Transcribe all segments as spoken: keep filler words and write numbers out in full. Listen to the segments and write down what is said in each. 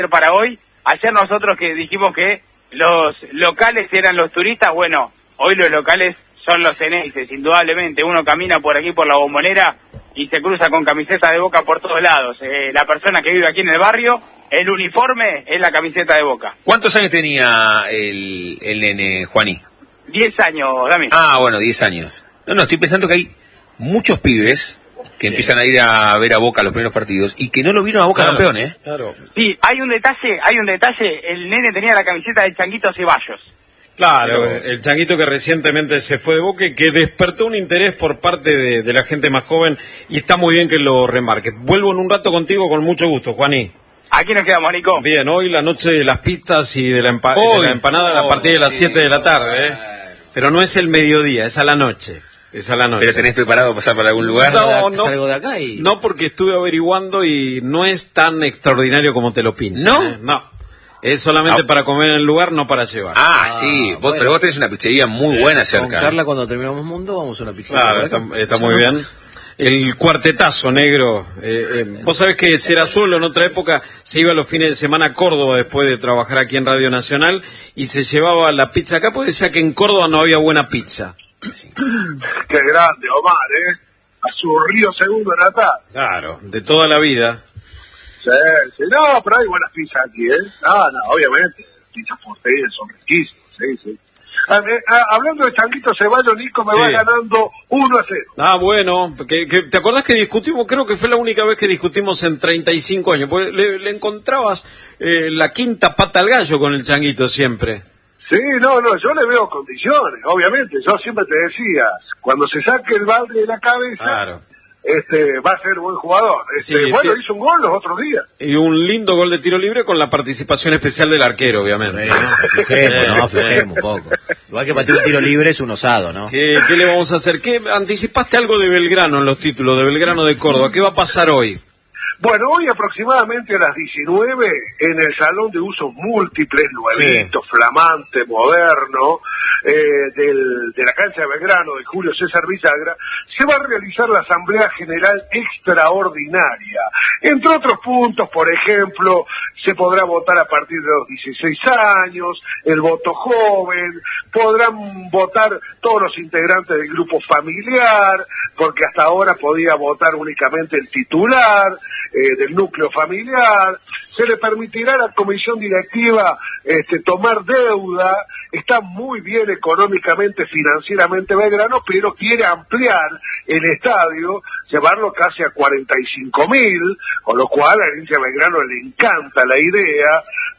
para hoy. Ayer nosotros que dijimos que los locales eran los turistas, bueno, hoy los locales son los Ceneices, indudablemente. Uno camina por aquí por la Bombonera y se cruza con camiseta de Boca por todos lados. Eh, la persona que vive aquí en el barrio, el uniforme es la camiseta de Boca. ¿Cuántos años tenía el, el nene, Juaní? Diez años, Dami. Ah, bueno, diez años. No, no, estoy pensando que hay muchos pibes que sí. empiezan a ir a ver a Boca los primeros partidos y que no lo vieron a Boca claro, campeón, ¿eh? Claro. Sí, hay un detalle, hay un detalle. El nene tenía la camiseta del Changuito Ceballos. Claro, el Changuito que recientemente se fue de Boca y que despertó un interés por parte de, de la gente más joven, y está muy bien que lo remarque. Vuelvo en un rato contigo con mucho gusto, Juaní. Aquí nos quedamos, Nico. Bien, hoy la noche de las pistas y de la, empa de la empanada a partir de las siete de la tarde, ¿eh? Pero no es el mediodía, es a la noche. Es a la noche. ¿Pero tenés preparado pasar para algún lugar? No, no, salgo de acá y... no, porque estuve averiguando y no es tan extraordinario como te lo pintan. ¿No? ¿eh? No. Es solamente ah. para comer en el lugar, no para llevar. Ah, ah sí. Vos, bueno. Pero vos tenés una pizzería muy sí. buena cerca. Con Carla, cuando terminamos Mundo, vamos a una pizzería. Claro, está, está muy bien. El cuartetazo, negro. Eh, eh, vos sabés que Serazuelo en otra época se iba los fines de semana a Córdoba después de trabajar aquí en Radio Nacional y se llevaba la pizza acá porque decía que en Córdoba no había buena pizza. Sí. Qué grande, Omar, ¿eh? A su río segundo natal. Claro, de toda la vida. Sí, sí, no, pero hay buenas pizzas aquí, ¿eh? No, no, obviamente, pizzas porteñas son riquísimas, sí, sí. A, a, hablando de Changuito Ceballos, Nico me sí. va ganando uno a cero. Ah, bueno, que, que, ¿te acordás que discutimos? Creo que fue la única vez que discutimos en treinta y cinco años, porque le, le encontrabas eh, la quinta pata al gallo con el Changuito siempre. Sí, no, no, yo le veo condiciones, obviamente, yo siempre te decía, cuando se saque el balde de la cabeza... Claro. Este, va a ser buen jugador. Este, sí, bueno, hizo un gol los otros días. Y un lindo gol de tiro libre con la participación especial del arquero, obviamente. No, flujemos, no, flujemos un poco. Igual que para un tiro libre es un osado, ¿no? ¿Qué, ¿Qué le vamos a hacer? ¿Qué, anticipaste algo de Belgrano en los títulos, de Belgrano de Córdoba? ¿Qué va a pasar hoy? Bueno, hoy aproximadamente a las diecinueve, en el salón de usos múltiples, nuevito, sí. flamante, moderno, eh, del, de la cancha de Belgrano, de Julio César Villagra, se va a realizar la Asamblea General Extraordinaria. Entre otros puntos, por ejemplo, se podrá votar a partir de los dieciséis años, el voto joven, podrán votar todos los integrantes del grupo familiar, porque hasta ahora podía votar únicamente el titular, Eh, del núcleo familiar, se le permitirá a la comisión directiva este, tomar deuda, está muy bien económicamente, financieramente Belgrano, pero quiere ampliar el estadio, llevarlo casi a cuarenta y cinco mil, con lo cual a la hincha de Belgrano le encanta la idea,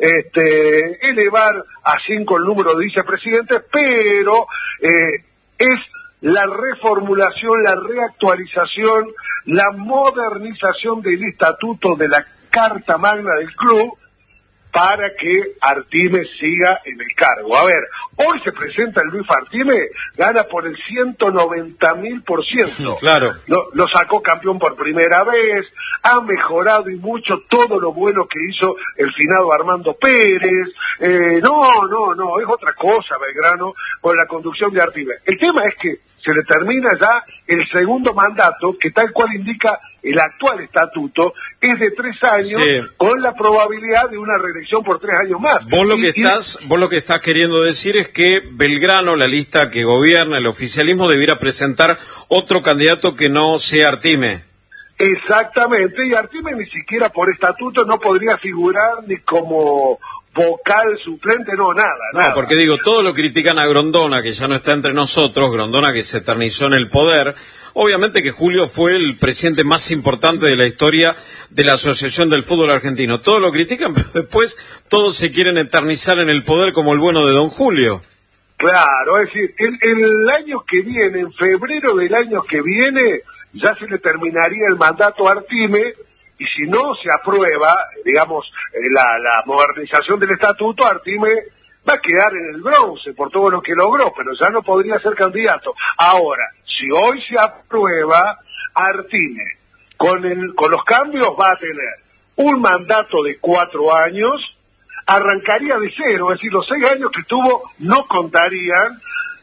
este, elevar a cinco el número de vicepresidentes, pero eh, es la reformulación, la reactualización, la modernización del estatuto de la Carta Magna del club para que Artime siga en el cargo. A ver, hoy se presenta el Luis Artime, gana por el ciento noventa mil por ciento. Claro. Lo, lo sacó campeón por primera vez, ha mejorado y mucho todo lo bueno que hizo el finado Armando Pérez. Eh, no, no, no, es otra cosa Belgrano con la conducción de Artime. El tema es que se le termina ya el segundo mandato, que tal cual indica el actual estatuto, es de tres años, sí. con la probabilidad de una reelección por tres años más. Vos lo y, que y... estás, vos lo que estás queriendo decir es que Belgrano, la lista que gobierna el oficialismo, debiera presentar otro candidato que no sea Artime. Exactamente, y Artime ni siquiera por estatuto no podría figurar ni como vocal suplente, no, nada, nada. No, porque digo, todos lo critican a Grondona, que ya no está entre nosotros, Grondona que se eternizó en el poder. Obviamente que Julio fue el presidente más importante de la historia de la Asociación del Fútbol Argentino. Todos lo critican, pero después todos se quieren eternizar en el poder como el bueno de don Julio. Claro, es decir, el, el año que viene, en febrero del año que viene, ya se le terminaría el mandato a Artime. Y si no se aprueba, digamos, la, la modernización del estatuto, Artime va a quedar en el bronce por todo lo que logró, pero ya no podría ser candidato. Ahora, si hoy se aprueba, Artime, con, el, con los cambios va a tener un mandato de cuatro años, arrancaría de cero, es decir, los seis años que tuvo no contarían,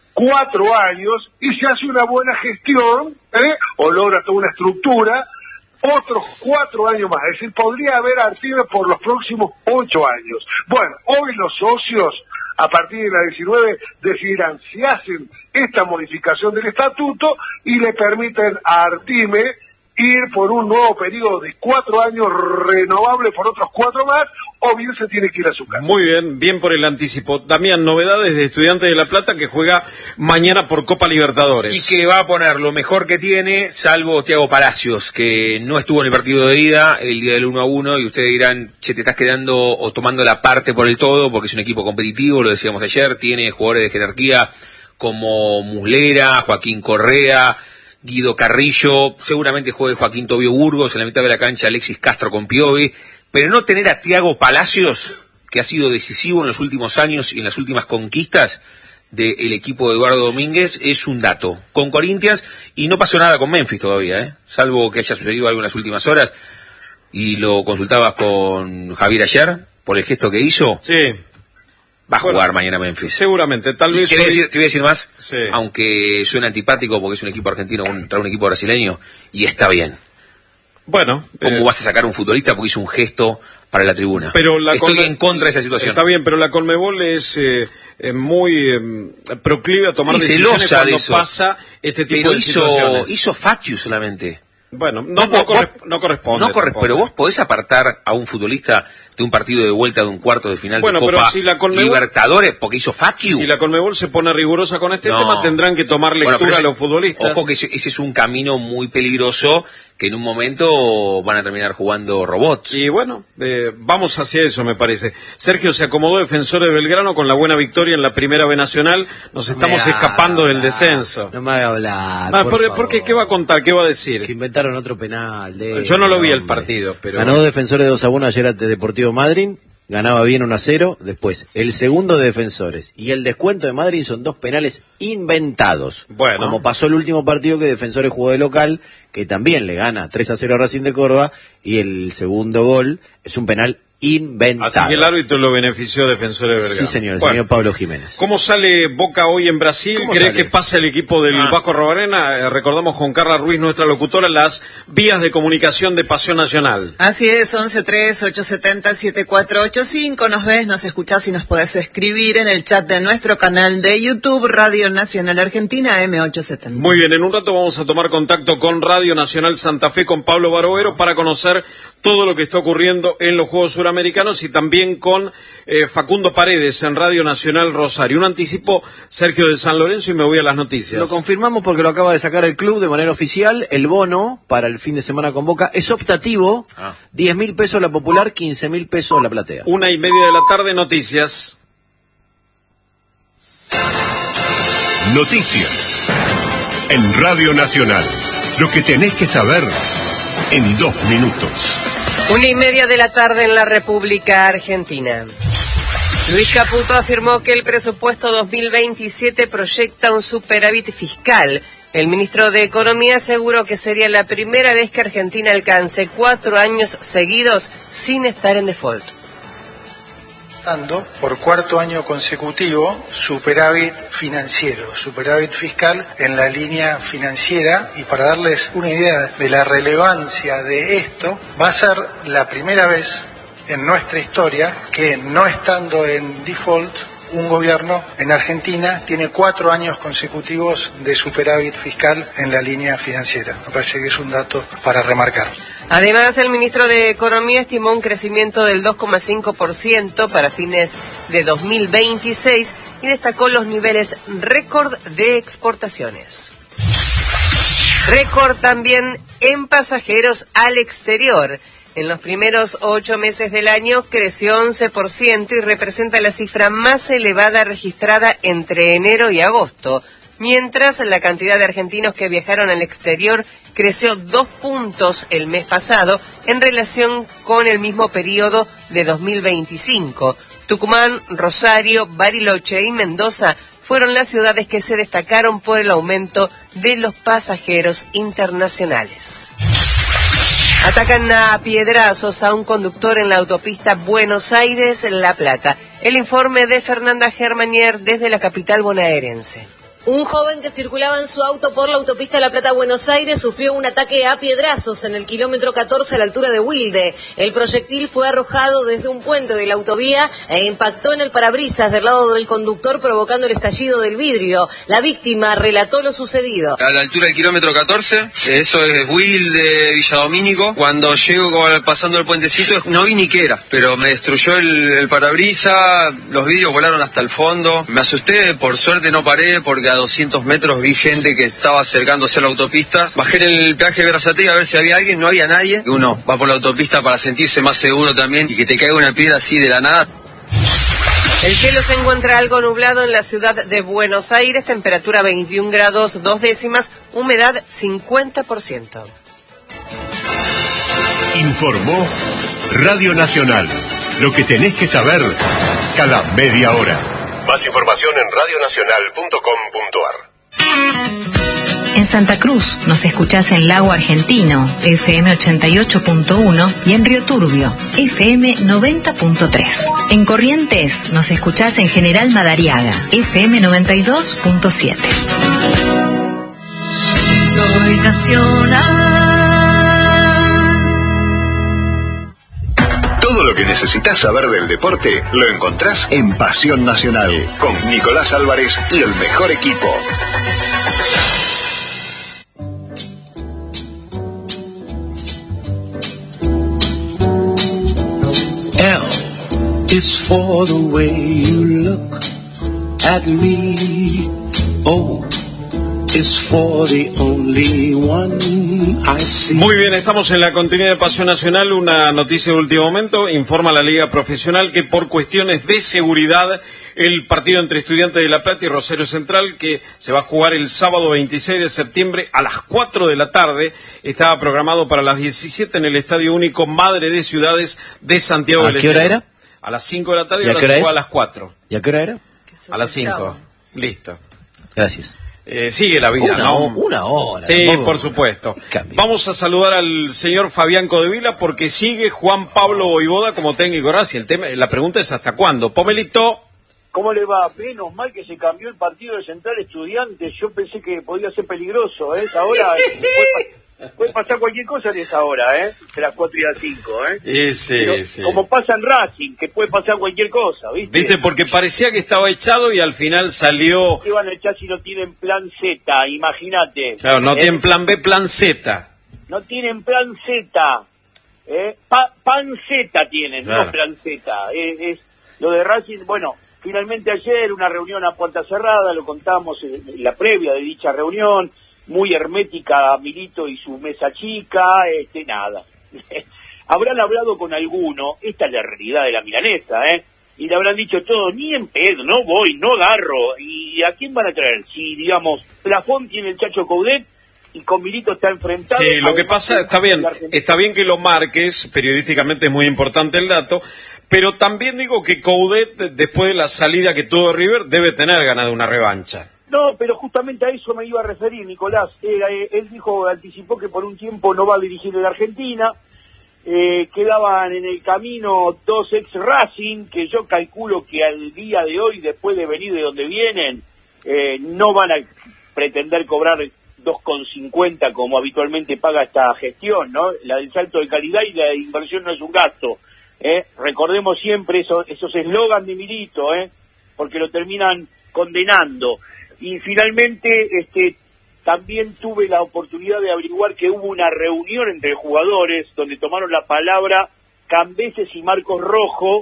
cuatro años, y se hace una buena gestión, ¿eh? o logra toda una estructura, otros cuatro años más. Es decir, podría haber Artime por los próximos ocho años. Bueno, hoy los socios, a partir de la diecinueve, decidirán si hacen esta modificación del estatuto y le permiten a Artime ir por un nuevo periodo de cuatro años renovable por otros cuatro más, o bien se tiene que ir a su casa. Muy bien, bien por el anticipo. Damián, novedades de Estudiantes de La Plata que juega mañana por Copa Libertadores. Y que va a poner lo mejor que tiene, salvo Thiago Palacios, que no estuvo en el partido de ida, el día del uno a uno, y ustedes dirán, che, te estás quedando o tomando la parte por el todo, porque es un equipo competitivo, lo decíamos ayer, tiene jugadores de jerarquía como Muslera, Joaquín Correa, Guido Carrillo, seguramente juegue Joaquín Tobio Burgos, en la mitad de la cancha Alexis Castro con Piovi, pero no tener a Thiago Palacios, que ha sido decisivo en los últimos años y en las últimas conquistas del equipo de Eduardo Domínguez, es un dato. Con Corinthians, y no pasó nada con Memphis todavía, ¿eh? Salvo que haya sucedido algo en las últimas horas, y lo consultabas con Javier ayer, por el gesto que hizo. Sí. Va a Bueno, jugar mañana Memphis. Seguramente, tal vez... Te voy, a hoy... decir, te voy a decir más, Sí. aunque suena antipático porque es un equipo argentino contra un equipo brasileño, y está bien. Bueno... ¿Cómo eh... vas a sacar a un futbolista porque hizo un gesto para la tribuna? Pero la Estoy Conme... en contra de esa situación. Está bien, pero la Conmebol es eh, eh, muy eh, proclive a tomar Sí, decisiones celosa cuando de eso. pasa este tipo Pero de hizo, situaciones. hizo Faciu solamente. Bueno, no, No, no, vos- corre- vos- no corresponde. No corre- tampoco. pero vos podés apartar a un futbolista de un partido de vuelta de un cuarto de final Bueno, de pero Copa si la Conmebol- Libertadores porque hizo Faciu. Si la Conmebol se pone rigurosa con este No. tema, tendrán que tomar Bueno, lectura pero ese- a los futbolistas. Ojo que ese, ese es un camino muy peligroso que en un momento van a terminar jugando robots. Y bueno, eh, vamos hacia eso, me parece. Sergio, se acomodó Defensor de Belgrano con la buena victoria en la Primera B Nacional. Nos estamos No me haga escapando del hablar, descenso. No me haga hablar. Ah, por porque, favor. porque, ¿qué va a contar? ¿Qué va a Que decir? inventaron otro penal. De Yo no lo vi el hombre. partido, pero... Ganó Defensores dos a uno ayer ante Deportivo Madryn. Ganaba bien uno a cero. Después, el segundo de Defensores y el descuento de Madryn son dos penales inventados. Bueno. Como pasó el último partido que Defensores jugó de local, que también le gana tres a cero a Racing de Córdoba, y el segundo gol es un penal inventado. Así que el árbitro lo benefició Defensor de Belgrano. Sí, señor, el Bueno, señor Pablo Jiménez. ¿cómo sale Boca hoy en Brasil? ¿Cómo ¿Cree sale? que pasa el equipo del Ah. Vasco Robarena? Eh, recordamos con Carla Ruiz, nuestra locutora, las vías de comunicación de Pasión Nacional. Así es, once tres ocho siete cero siete cuatro ocho cinco, nos ves, nos escuchás y nos podés escribir en el chat de nuestro canal de YouTube, Radio Nacional Argentina M ochocientos setenta. Muy bien, en un rato vamos a tomar contacto con Radio Nacional Santa Fe, con Pablo Barovero, para conocer todo lo que está ocurriendo en los Juegos Suramericanos, y también con eh, Facundo Paredes en Radio Nacional Rosario. Un anticipo, Sergio de San Lorenzo, y me voy a las noticias. Lo confirmamos porque lo acaba de sacar el club de manera oficial. El bono para el fin de semana con Boca es optativo. Ah. diez mil pesos la popular, quince mil pesos la platea. Una y media de la tarde, noticias. Noticias. En Radio Nacional. Lo que tenés que saber en dos minutos. Una y media de la tarde en la República Argentina. Luis Caputo afirmó que el presupuesto dos mil veintisiete proyecta un superávit fiscal. El ministro de Economía aseguró que sería la primera vez que Argentina alcance cuatro años seguidos sin estar en default. Por cuarto año consecutivo, superávit financiero, superávit fiscal en la línea financiera, y para darles una idea de la relevancia de esto, va a ser la primera vez en nuestra historia que, no estando en default, un gobierno en Argentina tiene cuatro años consecutivos de superávit fiscal en la línea financiera. Me parece que es un dato para remarcar. Además, el ministro de Economía estimó un crecimiento del dos coma cinco por ciento para fines de dos mil veintiséis y destacó los niveles récord de exportaciones. Récord también en pasajeros al exterior. En los primeros ocho meses del año creció once por ciento y representa la cifra más elevada registrada entre enero y agosto, mientras la cantidad de argentinos que viajaron al exterior creció dos puntos el mes pasado en relación con el mismo periodo de dos mil veinticinco. Tucumán, Rosario, Bariloche y Mendoza fueron las ciudades que se destacaron por el aumento de los pasajeros internacionales. Atacan a piedrazos a un conductor en la autopista Buenos Aires-La Plata. El informe de Fernanda Germanier desde la capital bonaerense. Un joven que circulaba en su auto por la autopista La Plata-Buenos Aires sufrió un ataque a piedrazos en el kilómetro catorce a la altura de Wilde. El proyectil fue arrojado desde un puente de la autovía e impactó en el parabrisas del lado del conductor, provocando el estallido del vidrio. La víctima relató lo sucedido. A la altura del kilómetro catorce, eso es Wilde, Villa Domínico. Cuando llego pasando el puentecito, no vi ni qué era, pero me destruyó el, el parabrisas, los vidrios volaron hasta el fondo. Me asusté, por suerte no paré, porque a doscientos metros vi gente que estaba acercándose a la autopista. Bajé en el peaje de Berazategui a ver si había alguien, no había nadie. Uno va por la autopista para sentirse más seguro también, y que te caiga una piedra así de la nada. El cielo se encuentra algo nublado en la ciudad de Buenos Aires, temperatura veintiún grados dos décimas, humedad cincuenta por ciento. Informó Radio Nacional. Lo que tenés que saber cada media hora. Más información en radio nacional punto com punto a r. En Santa Cruz nos escuchás en Lago Argentino, F M ochenta y ocho punto uno, y en Río Turbio, F M noventa punto tres. En Corrientes nos escuchás en General Madariaga, F M noventa y dos punto siete. Soy nacional. Todo lo que necesitas saber del deporte lo encontrás en Pasión Nacional, con Nicolás Álvarez y el mejor equipo. L is for the way you look at me. O is for the only one I see. Muy bien, estamos en la continuidad de Pasión Nacional. Una noticia de último momento. Informa la Liga Profesional que por cuestiones de seguridad el partido entre Estudiantes de La Plata y Rosario Central, que se va a jugar el sábado veintiséis de septiembre a las cuatro de la tarde, estaba programado para las diecisiete en el Estadio Único Madre de Ciudades de Santiago del Estero. ¿A qué hora era? A las cinco de la tarde y, ¿Y a ahora qué hora se juega es? a las cuatro. ¿Y a qué hora era? A las cinco. Listo. Gracias. Eh, sigue la vida, una, ¿no? Una hora. Sí, tampoco. por supuesto. Vamos a saludar al señor Fabián Codevila porque sigue Juan Pablo Voivoda como técnico. Ahora, si el tema, la pregunta es ¿hasta cuándo? Pomelito. ¿Cómo le va? Menos mal que se cambió el partido de Central Estudiantes. Yo pensé que podía ser peligroso, ¿eh? Ahora puede, puede pasar cualquier cosa en esa hora, ¿eh? De las cuatro y las cinco, ¿eh? Sí, sí, Pero, sí. como pasa en Racing, que puede pasar cualquier cosa, ¿viste? Viste, porque parecía que estaba echado y al final salió... ¿Qué van a echar si no tienen plan Z? Imagínate. Claro, no ¿Eh? tienen plan B, plan Z. No tienen plan Z. ¿Eh? Pa pan Z tienen, Claro. no plan Z. Es, es lo de Racing, bueno... Finalmente ayer una reunión a puerta cerrada, lo contamos en la previa de dicha reunión, muy hermética Milito y su mesa chica, este nada. Habrán hablado con alguno, esta es la realidad de la milanesa, ¿eh? Y le habrán dicho todo, ni en pedo, no voy, no agarro. ¿Y a quién van a traer? Si, digamos, Plafón tiene el Chacho Coudet y con Milito está enfrentado. Sí, lo que pasa, está bien, está bien que lo marques, periodísticamente es muy importante el dato, pero también digo que Coudet, después de la salida que tuvo River, debe tener ganas de una revancha. No, pero justamente a eso me iba a referir, Nicolás. Era, eh, él dijo, anticipó que por un tiempo no va a dirigir en la Argentina. Eh, quedaban en el camino dos ex Racing, que yo calculo que al día de hoy, después de venir de donde vienen, eh, no van a pretender cobrar dos con cincuenta como habitualmente paga esta gestión, ¿no? La del salto de calidad y la de inversión no es un gasto. ¿Eh? Recordemos siempre eso, esos eslogans de Milito, ¿eh? Porque lo terminan condenando. Y finalmente este también tuve la oportunidad de averiguar que hubo una reunión entre jugadores donde tomaron la palabra Cambeses y Marcos Rojo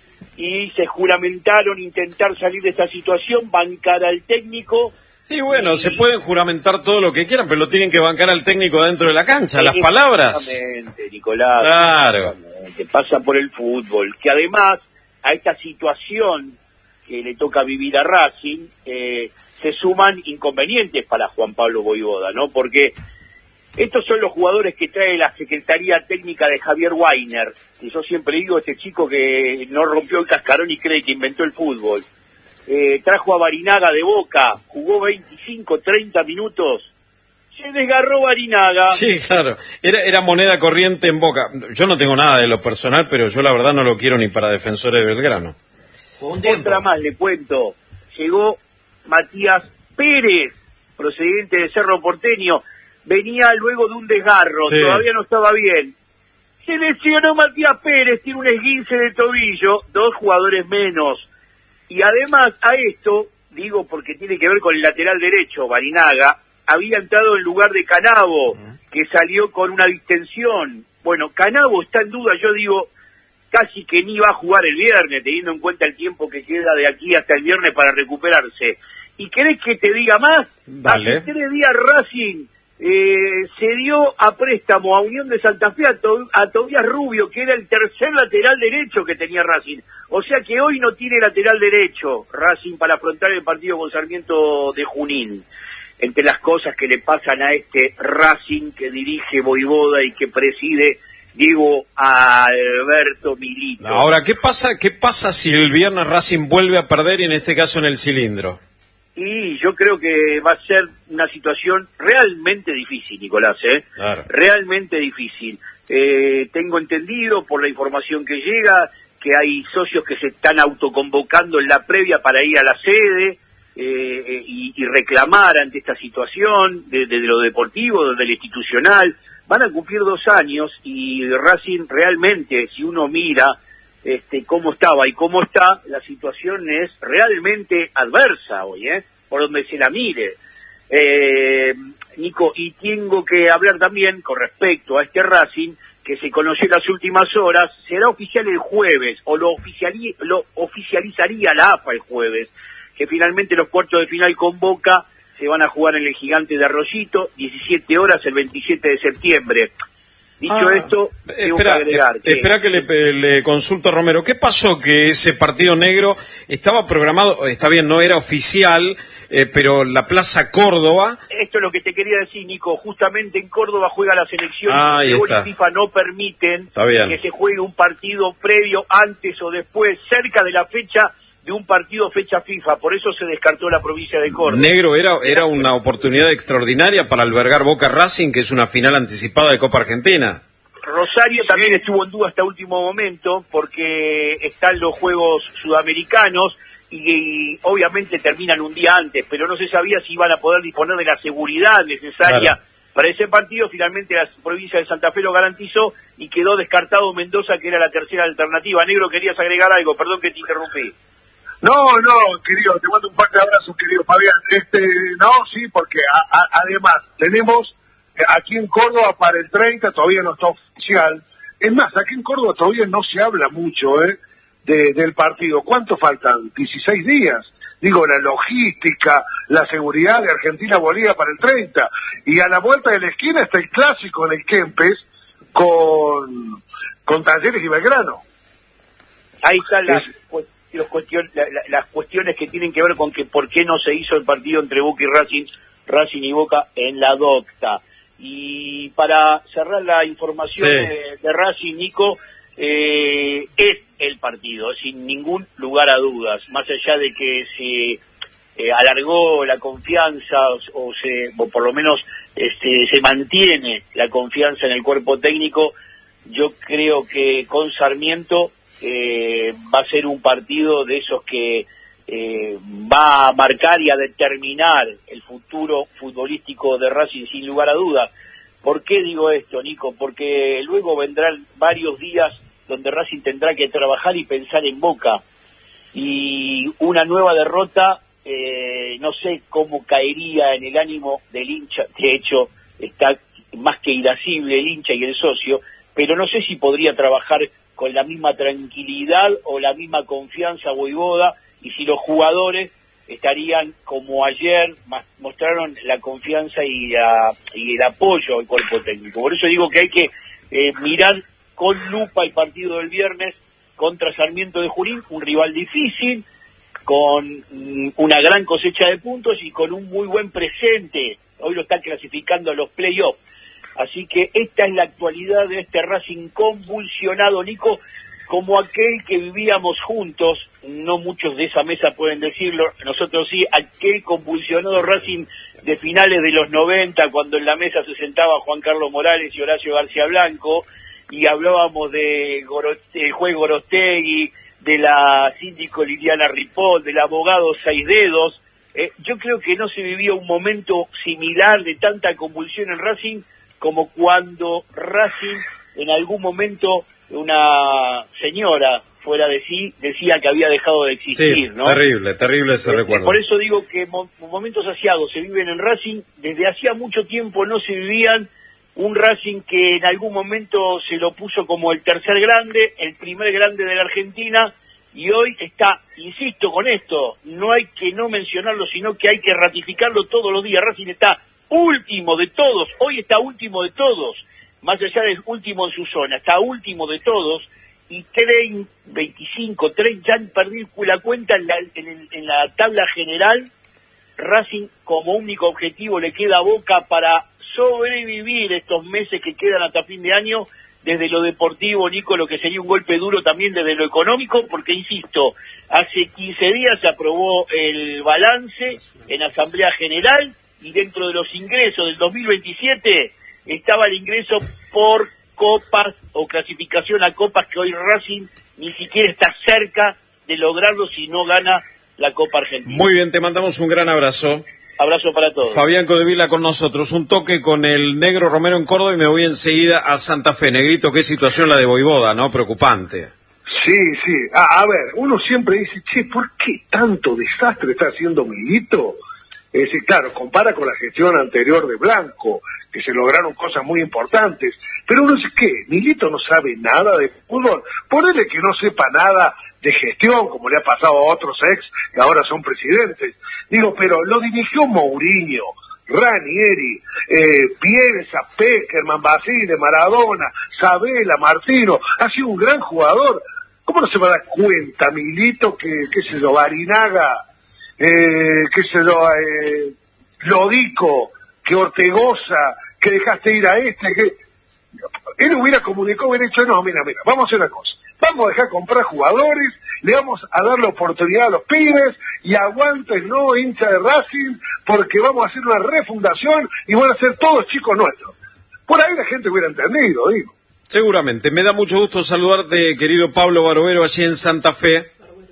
y se juramentaron intentar salir de esta situación, bancar al técnico. Y bueno, y... se pueden juramentar todo lo que quieran, pero lo tienen que bancar al técnico dentro de la cancha, las palabras. Exactamente, Nicolás. Claro. Que pasa por el fútbol, que además a esta situación que le toca vivir a Racing, eh, se suman inconvenientes para Juan Pablo Voivoda, ¿no? Porque estos son los jugadores que trae la Secretaría Técnica de Javier Weiner, que yo siempre digo, este chico que no rompió el cascarón y cree que inventó el fútbol. Eh, trajo a Barinaga de Boca, jugó veinticinco, treinta minutos, se desgarró Barinaga. Sí, claro, era, era moneda corriente en Boca. Yo no tengo nada de lo personal, pero yo la verdad no lo quiero ni para Defensores de Belgrano. Otra más le cuento, llegó Matías Pérez, procedente de Cerro Porteño, venía luego de un desgarro, sí. Todavía no estaba bien. Se lesionó Matías Pérez, tiene un esguince de tobillo, dos jugadores menos. Y además a esto, digo porque tiene que ver con el lateral derecho, Barinaga, había entrado en lugar de Canavo, que salió con una distensión. Bueno, Canavo está en duda, yo digo, casi que ni va a jugar el viernes, teniendo en cuenta el tiempo que queda de aquí hasta el viernes para recuperarse. ¿Y querés que te diga más? Dale. Hace tres días Racing eh, se dio a préstamo a Unión de Santa Fe a, to a Tobías Rubio, que era el tercer lateral derecho que tenía Racing. O sea que hoy no tiene lateral derecho Racing para afrontar el partido con Sarmiento de Junín. Entre las cosas que le pasan a este Racing que dirige Voivoda y que preside Diego Alberto Milito. Ahora, ¿qué pasa, qué pasa si el viernes Racing vuelve a perder y en este caso en el Cilindro? Y yo creo que va a ser una situación realmente difícil, Nicolás, ¿eh? Claro. Realmente difícil. Eh, tengo entendido por la información que llega que hay socios que se están autoconvocando en la previa para ir a la sede eh, y, y reclamar ante esta situación desde de lo deportivo, desde lo institucional. Van a cumplir dos años y Racing realmente, si uno mira este cómo estaba y cómo está, la situación es realmente adversa hoy, ¿eh? Por donde se la mire. Eh, Nico, y tengo que hablar también con respecto a este Racing, que se conoció en las últimas horas, será oficial el jueves, o lo, oficiali lo oficializaría la A F A el jueves, que finalmente los cuartos de final con Boca se van a jugar en el Gigante de Arroyito, diecisiete horas el veintisiete de septiembre. Dicho ah, esto, tengo espera, que agregar que... Espera que le, le consulto a Romero. ¿Qué pasó que ese partido negro estaba programado, está bien, no era oficial, eh, pero la Plaza Córdoba... Esto es lo que te quería decir, Nico. Justamente en Córdoba juega la selección ah, y FIFA no permiten que se juegue un partido previo, antes o después, cerca de la fecha de un partido fecha FIFA, por eso se descartó la provincia de Córdoba. Negro, era era una oportunidad extraordinaria para albergar Boca Racing, que es una final anticipada de Copa Argentina. Rosario también estuvo en duda hasta último momento, porque están los Juegos Sudamericanos, y, y obviamente terminan un día antes, pero no se sabía si iban a poder disponer de la seguridad necesaria claro. para ese partido. Finalmente la provincia de Santa Fe lo garantizó, y quedó descartado Mendoza, que era la tercera alternativa. Negro, ¿querías agregar algo? Perdón que te interrumpí. No, no, querido, te mando un fuerte abrazo, querido Fabián. Este, no, sí, porque a, a, además tenemos eh, aquí en Córdoba para el treinta, todavía no está oficial. Es más, aquí en Córdoba todavía no se habla mucho eh, de, del partido. ¿Cuánto faltan? dieciséis días. Digo, la logística, la seguridad de Argentina-Bolivia para el treinta. Y a la vuelta de la esquina está el clásico en el Kempes con, con Talleres y Belgrano. Ahí están las... Es, Los cuestion, la, la, las cuestiones que tienen que ver con que por qué no se hizo el partido entre Boca y Racing, Racing y Boca en la Docta. Y para cerrar la información sí. de, de Racing, Nico, eh, es el partido, sin ningún lugar a dudas, más allá de que se eh, alargó la confianza o, o, se, o por lo menos este, se mantiene la confianza en el cuerpo técnico. Yo creo que con Sarmiento Eh, va a ser un partido de esos que eh, va a marcar y a determinar el futuro futbolístico de Racing sin lugar a dudas. ¿Por qué digo esto, Nico? Porque luego vendrán varios días donde Racing tendrá que trabajar y pensar en Boca, y una nueva derrota eh, no sé cómo caería en el ánimo del hincha. De hecho está más que irascible el hincha y el socio, pero no sé si podría trabajar con la misma tranquilidad o la misma confianza Voivoda, y si los jugadores estarían como ayer, mostraron la confianza y, la, y el apoyo al cuerpo técnico. Por eso digo que hay que eh, mirar con lupa el partido del viernes contra Sarmiento de Junín, un rival difícil, con mm, una gran cosecha de puntos y con un muy buen presente. Hoy lo están clasificando a los playoffs. Así que esta es la actualidad de este Racing convulsionado, Nico, como aquel que vivíamos juntos. No muchos de esa mesa pueden decirlo, nosotros sí, aquel convulsionado Racing de finales de los noventa, cuando en la mesa se sentaba Juan Carlos Morales y Horacio García Blanco, y hablábamos de del juez Gorostegui, de la síndico Liliana Ripoll, del abogado Seis Dedos, Eh, yo creo que no se vivía un momento similar de tanta convulsión en Racing como cuando Racing en algún momento una señora fuera de sí decía que había dejado de existir, sí, ¿no? Terrible, terrible ese Eh, recuerdo. Por eso digo que mo momentos asiados se viven en Racing, desde hacía mucho tiempo no se vivían. Un Racing que en algún momento se lo puso como el tercer grande, el primer grande de la Argentina, y hoy está, insisto con esto, no hay que no mencionarlo, sino que hay que ratificarlo todos los días. Racing está último de todos, hoy está último de todos, más allá del último en su zona, está último de todos, y treinta, veinticinco, treinta, ya han perdido la cuenta en la, en, el, en la tabla general. Racing como único objetivo le queda a Boca para sobrevivir estos meses que quedan hasta fin de año, desde lo deportivo, Nico, lo que sería un golpe duro también desde lo económico, porque insisto, hace quince días se aprobó el balance en Asamblea General, y dentro de los ingresos del dos mil veintisiete estaba el ingreso por copas o clasificación a copas, que hoy Racing ni siquiera está cerca de lograrlo si no gana la Copa Argentina. Muy bien, te mandamos un gran abrazo. Abrazo para todos. Fabián Codevila con nosotros, un toque con el Negro Romero en Córdoba y me voy enseguida a Santa Fe. Negrito, qué situación la de Voivoda, ¿no? Preocupante. Sí, sí. A, a ver, uno siempre dice, che, ¿por qué tanto desastre está haciendo Milito? Es decir, claro, compara con la gestión anterior de Blanco, que se lograron cosas muy importantes, pero uno dice, ¿qué? Milito no sabe nada de fútbol. Ponele que no sepa nada de gestión, como le ha pasado a otros ex que ahora son presidentes. Digo, pero lo dirigió Mourinho, Ranieri, eh, Bielsa, Peckerman, Basile, Maradona, Sabela, Martino. Ha sido un gran jugador. ¿Cómo no se va a dar cuenta, Milito, que, qué sé yo, Barinaga, eh, qué sé yo, eh, Lodico, que Ortegoza, que dejaste ir a este, que... Él hubiera comunicado, hubiera dicho, no, mira, mira, vamos a hacer una cosa. Vamos a dejar comprar jugadores, le vamos a dar la oportunidad a los pibes, y aguanten, no, hincha de Racing, porque vamos a hacer una refundación y van a ser todos chicos nuestros. Por ahí la gente hubiera entendido, digo. Seguramente. Me da mucho gusto saludarte, querido Pablo Barovero, allí en Santa Fe.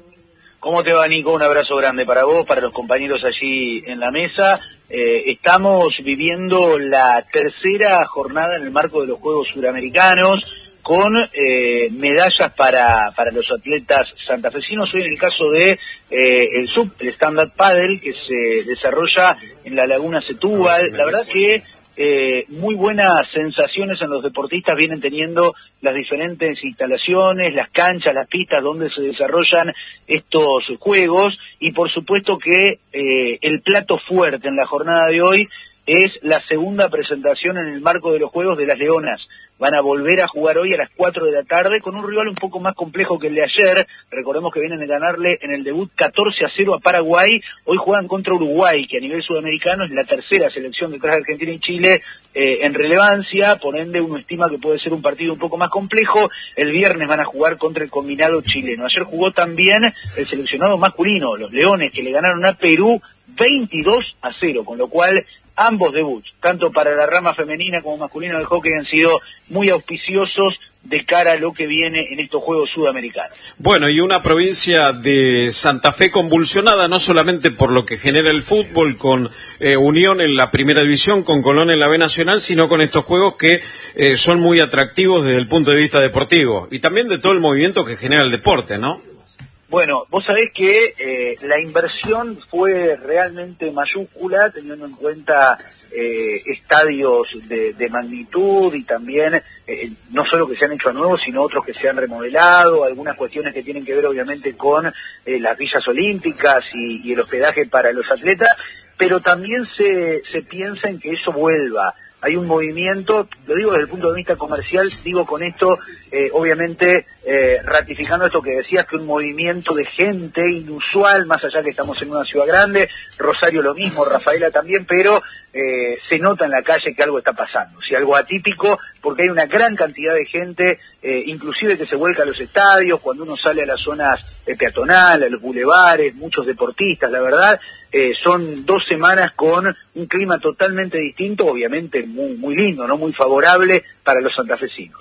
¿Cómo te va, Nico? Un abrazo grande para vos, para los compañeros allí en la mesa. Eh, estamos viviendo la tercera jornada en el marco de los Juegos Suramericanos, con eh, medallas para para los atletas santafesinos. Hoy en el caso de eh, el sub, el stand-up paddle, que se desarrolla en la Laguna Setúbal. La verdad que eh, muy buenas sensaciones en los deportistas vienen teniendo las diferentes instalaciones, las canchas, las pistas donde se desarrollan estos juegos, y por supuesto que eh, el plato fuerte en la jornada de hoy es la segunda presentación en el marco de los Juegos de las Leonas. Van a volver a jugar hoy a las cuatro de la tarde con un rival un poco más complejo que el de ayer. Recordemos que vienen de ganarle en el debut catorce a cero a Paraguay. Hoy juegan contra Uruguay, que a nivel sudamericano es la tercera selección detrás de Argentina y Chile eh, en relevancia. Por ende, uno estima que puede ser un partido un poco más complejo. El viernes van a jugar contra el combinado chileno. Ayer jugó también el seleccionado masculino, los Leones, que le ganaron a Perú veintidós a cero, con lo cual ambos debuts, tanto para la rama femenina como masculina del hockey, han sido muy auspiciosos de cara a lo que viene en estos Juegos Sudamericanos. Bueno, y una provincia de Santa Fe convulsionada, no solamente por lo que genera el fútbol, con eh, Unión en la primera división, con Colón en la B Nacional, sino con estos juegos que eh, son muy atractivos desde el punto de vista deportivo, y también de todo el movimiento que genera el deporte, ¿no? Bueno, vos sabés que eh, la inversión fue realmente mayúscula, teniendo en cuenta eh, estadios de, de magnitud, y también eh, no solo que se han hecho a nuevo, sino otros que se han remodelado, algunas cuestiones que tienen que ver obviamente con eh, las villas olímpicas y, y el hospedaje para los atletas, pero también se, se piensa en que eso vuelva. Hay un movimiento, lo digo desde el punto de vista comercial, digo con esto, eh, obviamente, eh, ratificando esto que decías, que un movimiento de gente inusual, más allá que estamos en una ciudad grande, Rosario lo mismo, Rafaela también, pero eh, se nota en la calle que algo está pasando, si algo atípico, porque hay una gran cantidad de gente, eh, inclusive que se vuelca a los estadios, cuando uno sale a las zonas eh, peatonales, a los bulevares, muchos deportistas, la verdad, eh, son dos semanas con un clima totalmente distinto, obviamente muy muy lindo, no muy favorable para los santafesinos.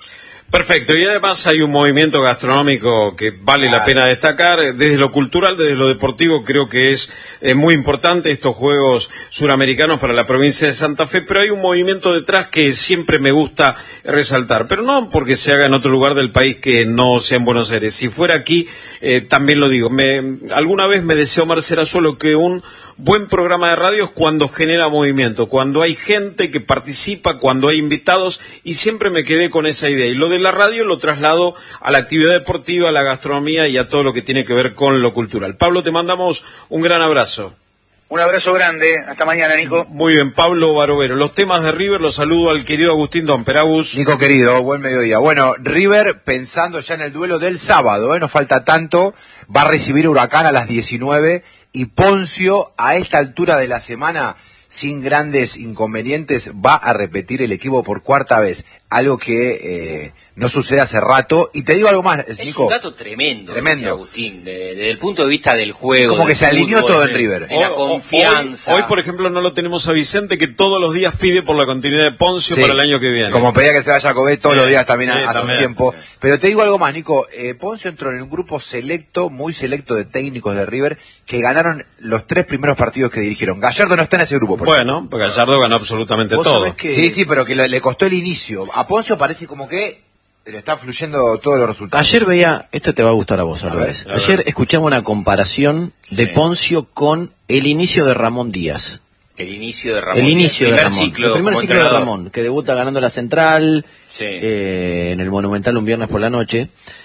Perfecto, y además hay un movimiento gastronómico que vale claro. la pena destacar. Desde lo cultural, desde lo deportivo, creo que es eh, muy importante estos Juegos Suramericanos para la provincia de Santa Fe, pero hay un movimiento detrás que siempre me gusta resaltar, pero no porque se haga en otro lugar del país que no sea en Buenos Aires. Si fuera aquí, eh, también lo digo. Me, alguna vez me deseó Marcela Solo que un buen programa de radio es cuando genera movimiento, cuando hay gente que participa, cuando hay invitados, y siempre me quedé con esa idea. Y lo de la radio lo traslado a la actividad deportiva, a la gastronomía y a todo lo que tiene que ver con lo cultural. Pablo, te mandamos un gran abrazo. Un abrazo grande, hasta mañana, Nico. Muy bien, Pablo Barovero. Los temas de River los saludo al querido Agustín Don Peragus. Nico querido, buen mediodía. Bueno, River, pensando ya en el duelo del sábado, ¿eh? No falta tanto, va a recibir Huracán a las diecinueve y Poncio a esta altura de la semana, sin grandes inconvenientes, va a repetir el equipo por cuarta vez, algo que eh, no sucede hace rato. Y te digo algo más, es Nico. Es un dato tremendo, tremendo. Agustín, de, desde el punto de vista del juego. Como que se alineó fútbol, todo en River. De la confianza. Hoy, hoy, por ejemplo, no lo tenemos a Vicente, que todos los días pide por la continuidad de Poncio sí, para el año que viene. Como pedía que se vaya a Cobet todos sí, los días también sí, hace también. un tiempo. Pero te digo algo más, Nico. Eh, Poncio entró en un grupo selecto, muy selecto de técnicos de River, que ganaron los tres primeros partidos que dirigieron. Gallardo no está en ese grupo. Por bueno, ejemplo. Pues Gallardo ganó absolutamente todo. Que... Sí, sí, pero que le, le costó el inicio. A Poncio parece como que le está fluyendo todos los resultados. Ayer veía, esto te va a gustar a vos, Álvarez. Ayer escuchamos una comparación de sí. Poncio con el inicio de Ramón Díaz. El inicio de Ramón. El inicio el de Ramón. Ciclo, el primer ciclo entrenador. de Ramón, que debuta ganando la Central sí. eh, en el Monumental un viernes por la noche.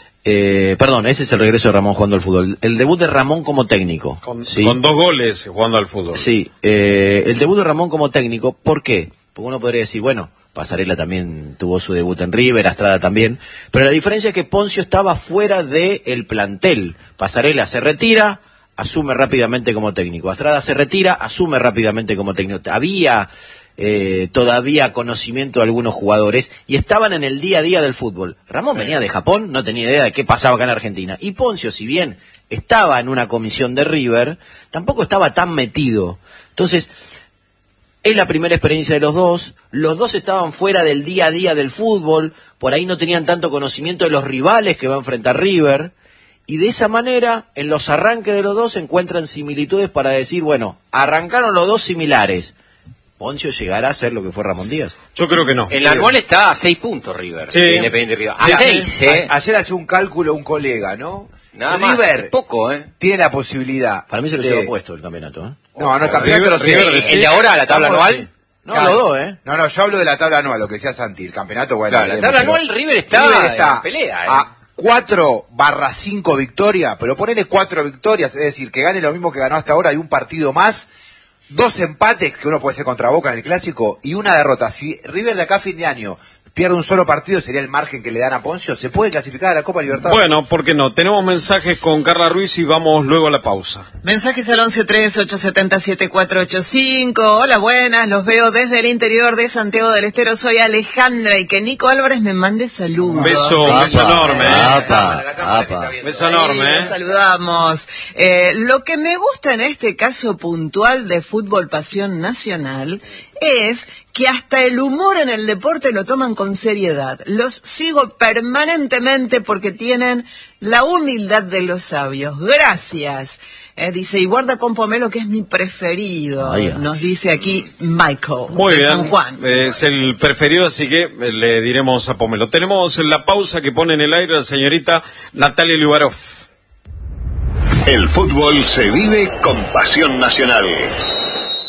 Eh, perdón, ese es el regreso de Ramón jugando al fútbol. El debut de Ramón como técnico. Con, ¿sí? con dos goles jugando al fútbol. Sí, eh, el debut de Ramón como técnico, ¿por qué? Porque uno podría decir, bueno, Pasarela también tuvo su debut en River, Astrada también, pero la diferencia es que Poncio estaba fuera del plantel. Pasarela se retira, asume rápidamente como técnico. Astrada se retira, asume rápidamente como técnico. Había eh, todavía conocimiento de algunos jugadores y estaban en el día a día del fútbol. Ramón venía de Japón, no tenía idea de qué pasaba acá en Argentina. Y Poncio, si bien estaba en una comisión de River, tampoco estaba tan metido. Entonces, es la primera experiencia de los dos, los dos estaban fuera del día a día del fútbol, por ahí no tenían tanto conocimiento de los rivales que va a enfrentar River, y de esa manera, en los arranques de los dos se encuentran similitudes para decir, bueno, arrancaron los dos similares. ¿Poncio llegará a ser lo que fue Ramón Díaz? Yo creo que no. El anual está a seis puntos River, sí. Independiente River. A sí, seis, ¿eh? A, ayer hacía un cálculo un colega, ¿no? Nada River más, poco, ¿eh? Tiene la posibilidad. Para mí se lo de... lleva puesto el campeonato, ¿eh? No, no, el campeonato lo sé. ¿El de ahora, la tabla anual? No, claro. Los dos, ¿eh? No, no, yo hablo de la tabla anual, lo que decía Santi. El campeonato, bueno. Claro, la tabla anual River está, River está en pelea, ¿eh? A cuatro barra cinco victorias, pero ponele cuatro victorias, es decir, que gane lo mismo que ganó hasta ahora y un partido más. Dos empates, que uno puede ser contra Boca en el Clásico, y una derrota. Si River de acá a fin de año pierde un solo partido, sería el margen que le dan a Poncio, ¿se puede clasificar a la Copa Libertadores? Bueno, ¿por qué no? Tenemos mensajes con Carla Ruiz y vamos luego a la pausa. Mensajes al once tres ocho siete cero siete cuatro ocho cinco. Hola, buenas, los veo desde el interior de Santiago del Estero. Soy Alejandra y que Nico Álvarez me mande saludos. Un beso, un beso enorme. Apa, apa. Beso enorme, ¿eh? Saludamos. Eh, lo que me gusta en este caso puntual de Fútbol Pasión Nacional es que hasta el humor en el deporte lo toman con seriedad. Los sigo permanentemente porque tienen la humildad de los sabios. Gracias. Eh, dice, y guarda con pomelo que es mi preferido. Ay, nos dice aquí Michael. Muy de bien. San Juan. Es el preferido, así que le diremos a pomelo. Tenemos la pausa que pone en el aire la señorita Natalia Liubarov. El fútbol se vive con Pasión Nacional.